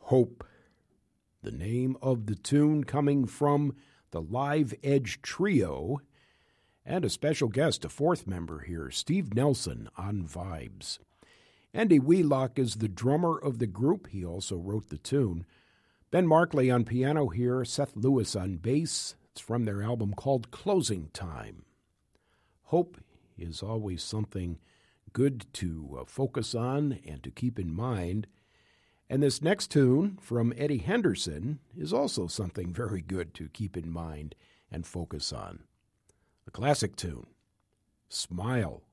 Hope. The name of the tune coming from the Live Edge Trio, and a special guest, a fourth member here, Steve Nelson on vibes. Andy Wheelock is the drummer of the group. He also wrote the tune. Ben Markley on piano here, Seth Lewis on bass. It's from their album called Closing Time. Hope is always something good to focus on and to keep in mind. And this next tune from Eddie Henderson is also something very good to keep in mind and focus on. A classic tune, Smile.